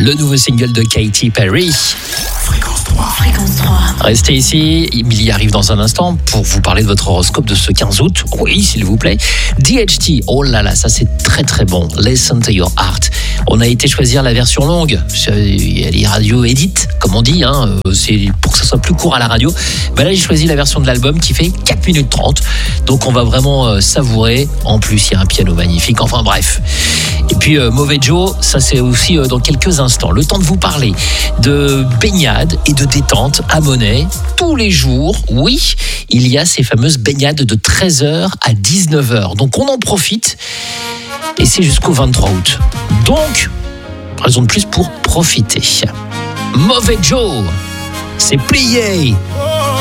le nouveau single de Katy Perry. Fréquence 3. Fréquence 3. Restez ici, Emily arrive dans un instant pour vous parler de votre horoscope de ce 15 août. Oui, s'il vous plaît. DHT, oh là là, ça c'est très très bon. Listen to your heart. On a été choisir la version longue. Il y a les radios edit, comme on dit, c'est pour que ça soit plus court à la radio. Ben là, j'ai choisi la version de l'album qui fait 4 minutes 30. Donc on va vraiment savourer. En plus, il y a un piano magnifique. Enfin bref. Et puis Mauvais Joe, ça c'est aussi dans quelques instants. Le temps de vous parler de baignade et de détente à Monnaie. Tous les jours, oui, il y a ces fameuses baignades de 13h à 19h. Donc on en profite et c'est jusqu'au 23 août. Donc, raison de plus pour profiter. Mauvais Joe, c'est plié.